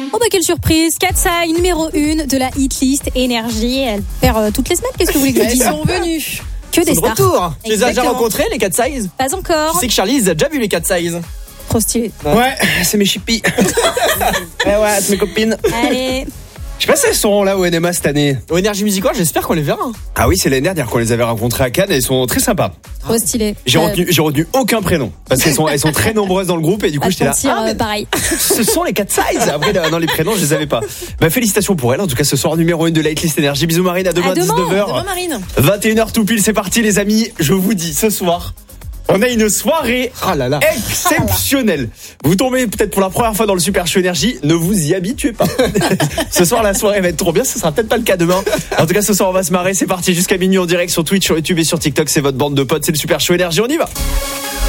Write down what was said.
Oh bah quelle surprise, Katsai numéro 1 de la hit list Énergie. Elle perd toutes les semaines, qu'est-ce que vous voulez que je Elles dise? sont venues. Que des Ils sont de stars. retour. Tu les as déjà Exactement. rencontrés, les 4 size? Pas encore. Tu sais que Charlie, ils a déjà vu les 4 size. Trop stylé. Ouais, c'est mes chippies. ouais, c'est mes copines. Allez. Je sais pas si elles seront là au NMA cette année. Au Énergie Musical, j'espère qu'on les verra. Ah oui, c'est l'année dernière qu'on les avait rencontrées à Cannes et elles sont très sympas. Trop stylé. J'ai retenu aucun prénom parce qu'elles sont très nombreuses dans le groupe et du coup j'étais là. Pareil. Ce sont les 4 size. Après dans les prénoms, je les avais pas. Bah félicitations pour elle. En tout cas, ce soir numéro 1 de la Hitlist Énergie. Bisous Marine, à demain, À demain. 19h. Demain, Marine. 21h tout pile, c'est parti les amis. Je vous dis ce soir, on a une soirée Ah là là. exceptionnelle. Vous tombez peut-être pour la première fois dans le Super Show Énergie, ne vous y habituez pas. Ce soir la soirée va être trop bien, ce sera peut-être pas le cas demain. En tout cas ce soir on va se marrer, c'est parti jusqu'à minuit en direct sur Twitch, sur YouTube et sur TikTok, c'est votre bande de potes, c'est le Super Show Énergie, on y va.